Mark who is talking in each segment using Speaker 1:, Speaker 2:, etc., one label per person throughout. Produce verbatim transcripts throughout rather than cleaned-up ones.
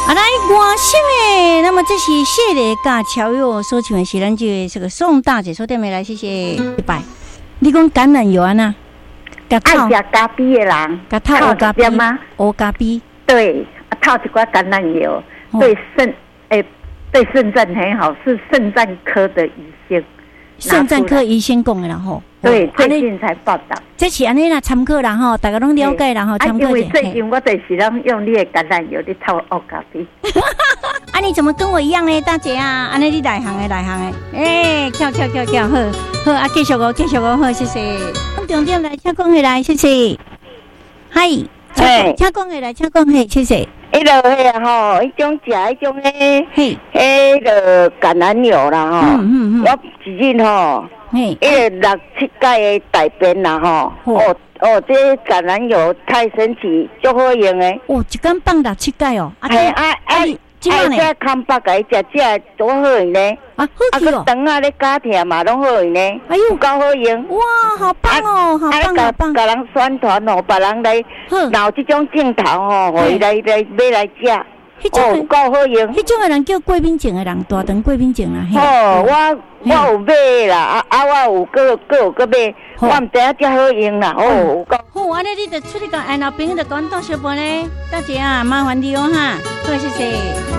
Speaker 1: 啊，来外省诶，那么这是谢丽甲乔佑所唱的是咱这这个宋大姐所点的来，谢谢一拜。你讲橄榄油啊呐？
Speaker 2: 爱食咖啡的人，
Speaker 1: 甲套乌咖啡吗？乌咖啡。对，
Speaker 2: 套一罐橄榄油，对肾诶，对肾脏很好，是肾脏科的医生。肾
Speaker 1: 脏科医生讲的啦吼。
Speaker 2: 对，最近才报道。
Speaker 1: 这是安尼啦，参考啦吼，大家拢了解啦吼，参考者。
Speaker 2: 因为最近我就是让用你的橄榄油去炒乌咖啡。
Speaker 1: 啊，你怎么跟我一样呢，大姐啊？安尼你内行的内行的，诶，跳跳跳跳，好，好啊，继续哦，继续哦，好，谢谢。重点来，请讲回来，谢谢。嗨，请请讲回来，请讲嘿，谢谢。
Speaker 2: 迄个迄个吼，迄种食迄种诶，嘿，迄个橄榄油啦吼，嗯嗯嗯，我一日吼。嘿，一个六七盖的大便啦吼，哦哦，这橄榄油太神奇，足好用的。
Speaker 1: 哦，一天放六七盖哦。
Speaker 2: 系啊啊，即个呢，康巴个食食多好用呢。
Speaker 1: 啊，好去哦。
Speaker 2: 啊，个肠啊咧加甜嘛，拢好用呢。哎呦，够好用。
Speaker 1: 哇，好棒哦，好棒好棒。
Speaker 2: 甲人宣传哦，别人来闹这种镜头哦，互伊来来买来食。哦，够好用。
Speaker 1: 迄种的人叫贵宾症的人，大肠贵宾症啦。
Speaker 2: 哦，我我有买啦，啊啊，我有个个有个买，我唔知影遮好用啦。哦，够
Speaker 1: 好，安尼你就出去甲爱老朋友就讲到小半呢，大姐啊，麻烦你哦哈，好谢谢。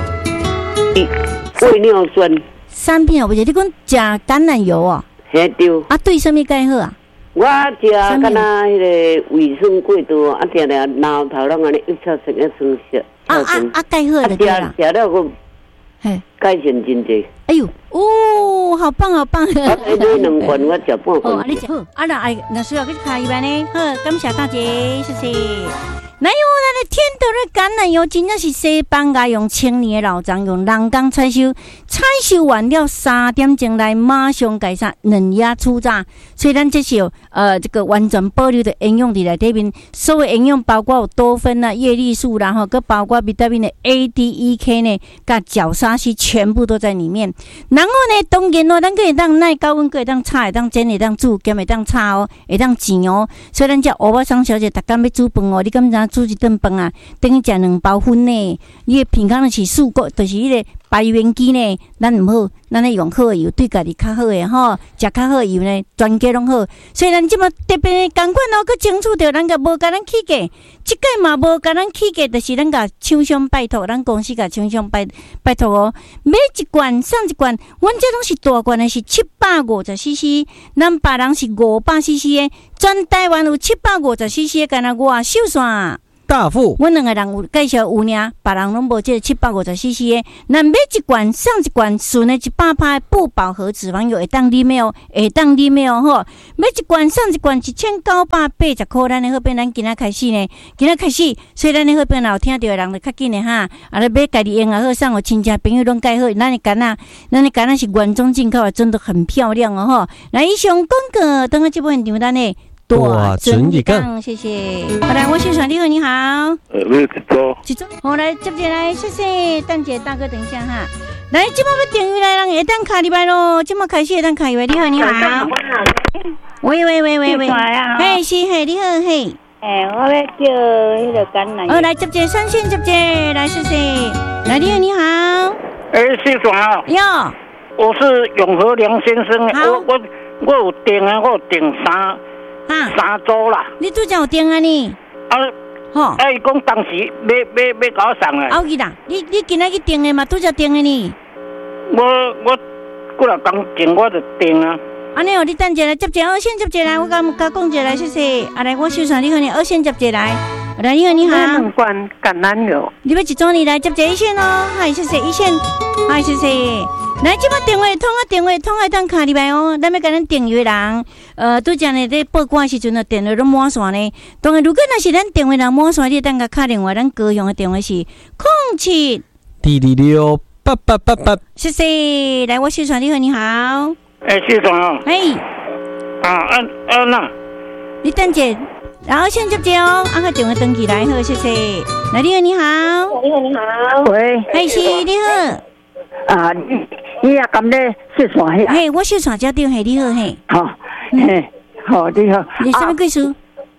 Speaker 2: 胃尿酸。
Speaker 1: 三片哦，不是你讲食橄榄油哦？
Speaker 2: 嘿对。
Speaker 1: 啊，对什么介好啊？
Speaker 2: 我食敢若迄个胃酸过多，啊，定定脑头拢安尼一跳成个酸涩。
Speaker 1: 啊啊啊！介好就对啦。
Speaker 2: 食了个，嘿，改善真济。
Speaker 1: 哎呦，哦，好棒好棒！
Speaker 2: 我买两罐，我食半罐。
Speaker 1: 哦，你食好。啊，那哎，那需要去开一万呢？好，感谢大姐，谢谢。哪有咱的天德的橄榄油，真正是西班牙用千年的老张用人工采收，采收完了三点钟来马上改善嫩芽初榨，所以咱这是有呃这个完全保留的营养伫内底面，所有营养包括有多酚啊、叶绿素然后跟包括维他命的 A、D、E、K 呢，甲角鲨烯全部都在里面。然后呢，当然哦，咱可以当耐高温，可以当炒，会当煎，会当煮，兼会当炒哦，会当煎哦。所以咱这欧巴桑小姐，逐工要煮饭哦，你敢知？煮一顿饭啊，等于食两包粉呢。你的健康是素果，就是迄个排元机呢，咱唔好，咱咧用好的油，对家己较好的吼，食较好的油呢，全家拢好。所以咱即么特别共款哦，佮争取着咱个无甲咱起价，即个嘛无甲咱起价，就是咱甲厂商拜托，咱公司甲厂商拜拜托哦，买一罐送一罐，阮这拢是大罐的，是七百五十 C C， 咱别人是五百 C C 的，全台湾有七百五十 C C 的，干那外手线。
Speaker 3: 大富，
Speaker 1: 阮两个人有介绍有尔，别人拢无即个七百五十 C C 的。那买一罐送一罐，纯的一百趴不饱和脂肪油会当啉的哦，会当啉的哦吼。买一罐送一罐，一千九百八十块。咱的好变，咱今仔开始呢，今仔开始，所以咱的好变有听到的人就较紧的哈。啊，来买家己用也好，送互亲戚朋友拢介好。咱的干仔，咱的干仔是原装进口的，真的很漂亮哦吼。来，以上广告，等下这部分张咱的。
Speaker 3: 大整一杠，
Speaker 1: 谢谢。好来，我是传弟，你好。
Speaker 4: 呃，我是周。
Speaker 1: 一周。好来，接下来，谢谢蛋姐大哥，等一下哈。来，今麦要订阅来，人会当卡入来咯。今麦开始会当卡入来，你好，你好。喂喂喂喂喂。嘿，是嘿，你好嘿。
Speaker 2: 哎，我要叫迄个橄榄。
Speaker 1: 哦，来接接三线接接，来谢谢。来，你好，你好。
Speaker 4: 哎，谢总啊。
Speaker 1: 哟。
Speaker 4: 我是永和梁先生。我我我有订啊，我有订三。啊，三周啦！
Speaker 1: 你拄则有订啊你？
Speaker 4: 啊，吼！哎，伊讲当时要要要搞我送诶。
Speaker 1: 后日啦，你你今仔去订诶嘛？拄则订诶呢？
Speaker 4: 我我几若工前我就订啊。
Speaker 1: 安尼哦，你等一下来接一下，二线接一下来，我甲甲讲一下来，谢谢。啊来，我手上你好呢，二线接一来。来，你好你好。
Speaker 2: 两罐橄榄油。
Speaker 1: 你要一种你来接一线哦，嗨，谢谢一线，嗨，谢谢。来，即摆电话通啊，电话通啊，当卡入来哦。咱要甲咱订阅人，呃，拄则呢咧报关时阵呢，电话拢满线呢。当然，如果若是咱电话人满线，你当甲敲电话，咱高雄的电话是零七
Speaker 3: 二二六八八八八。
Speaker 1: 谢谢。来，我小传你好，你好。
Speaker 4: 哎，谢总啊。
Speaker 1: 哎。
Speaker 4: 啊啊啊那。
Speaker 1: 你等者，然后先接接哦，啊个电话登记来好，谢谢。来，你好，你好。
Speaker 2: 你好，你好。喂。
Speaker 1: 嘿，是你好。
Speaker 2: 啊，你你也咁咧小船遐？
Speaker 1: 嘿，我小船只钓嘿，你好嘿。
Speaker 2: 好，嘿，好你好。
Speaker 1: 你什么贵数？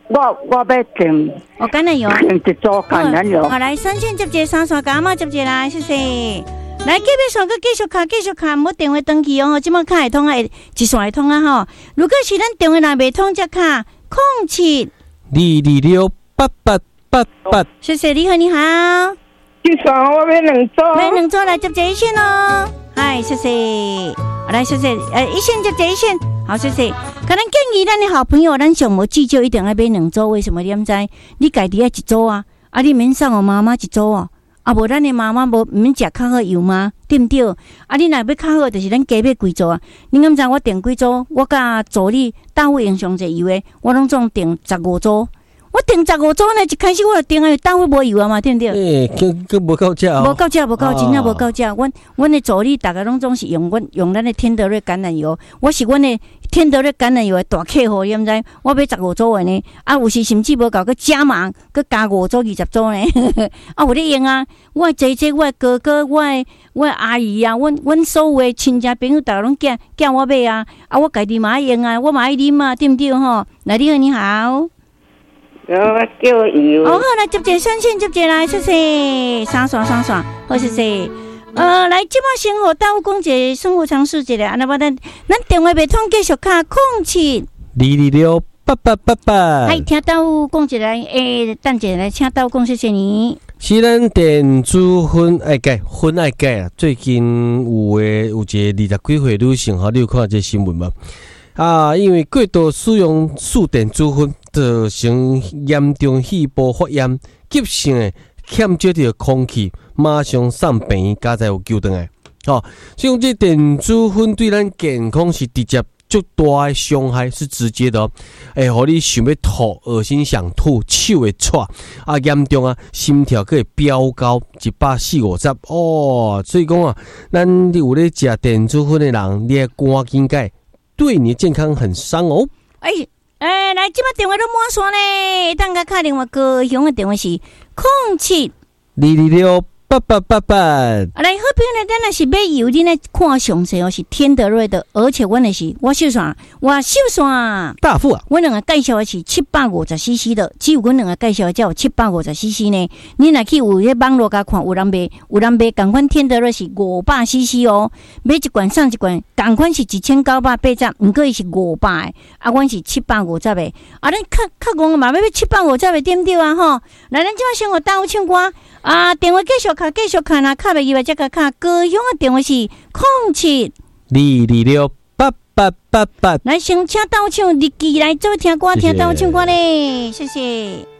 Speaker 2: 我我要订，
Speaker 1: 哦，橄榄油，
Speaker 2: 订一组橄榄油。
Speaker 1: 好，来三线接接，三线干嘛接接来，谢谢。来，隔壁线个继续卡，继续卡，唔好电话登记哦。即马卡会通啊，一线会通啊吼。如果是咱电话若未通，则卡空七
Speaker 3: 二二六八八八八。
Speaker 1: 谢谢你好，你好。
Speaker 2: 第三我买两组，
Speaker 1: 买两组来接接一线哦。嗨，谢谢。来，谢谢。呃，一线接接一线。好，谢谢。可能建议咱的好朋友，咱上无至少一定要买两组，为什么？你唔知？你家己爱一组啊，啊，你免送我妈妈一组哦。啊，无咱的妈妈无毋免食较好油吗？对毋对？啊，你若要较好，就是咱加买几组啊。你敢知我订几组？我甲助理大卫用上侪油的，我拢总订十五组。我订十五组呢，一开始我就订啊，大卫无油啊嘛，对毋对？
Speaker 3: 诶、欸，佮佮无够价哦，
Speaker 1: 无够价，无够，真正无够价。阮阮的助理大家拢总是用阮用咱的天德瑞橄榄油，我是阮的天德瑞橄榄油的大客户，你毋知？我买十五组的呢，啊，有时甚至无够，佮加码，佮加五组、二十组呢。啊，有咧用啊！我的姐姐、我的哥哥、我的我的阿姨啊，阮阮所有的亲戚朋友，大家拢叫叫我买啊！啊，我家己嘛爱用啊，我嘛爱啉啊，对毋对吼？来，你好，你好。
Speaker 2: 我叫油。
Speaker 1: 哦，好，来接接三线接接来，谢谢。三线三线，好，谢谢。呃，来，即马生活到讲一个生活常识一个，安尼我咱咱电话袂通继续卡空七
Speaker 3: 二二六八八八八。
Speaker 1: 嗨，听到讲一个，诶，等一下来，请到讲谢谢你。
Speaker 3: 是咱电子烟爱改，烟爱改啊！最近有诶有一个二十几岁女性，哈，你有看这新闻吗？啊，因为过度使用数电子烟，造成严重肺部发炎，急性诶欠接着空气，马上送病院，加在有救回来。哦，所以讲这电子烟对咱健康是直接足大诶伤害，是直接的哦。会互你想要吐、恶心想吐、手会喘，啊严重啊，心跳可以飙高一百四五十哦。所以讲啊，咱有咧食电子烟的人，你要赶紧改。对你的健康很伤哦。
Speaker 1: 哎哎，来，即摆电话都满线呢，等下打电话高雄的电话是空七
Speaker 3: 二二六八八八八。来，
Speaker 1: 好朋友，咱若是买油，你来看详细哦，是天德瑞的，而且阮的是我秀线，我秀线
Speaker 3: 大富啊！
Speaker 1: 阮两个介绍的是七百五十 C C 的，只有阮两个介绍的才有七百五十 C C 呢。你若去有迄网络甲看，有人卖，有人卖，共款天德瑞是五百 C C 哦，买一罐送一罐，共款是一千九百八十，毋过伊是五百的，啊，阮是七百五十的，啊，咱较较讲嘛，要要七百五十的对毋对啊？吼，来，咱即摆生活耽误唱歌啊，电话继续卡，继续卡啦，卡袂入来，则个卡。高雄的电话是空七
Speaker 3: 二二六八八八八。
Speaker 1: 来，先请到唱日记来做听歌，听到唱歌咧，谢谢。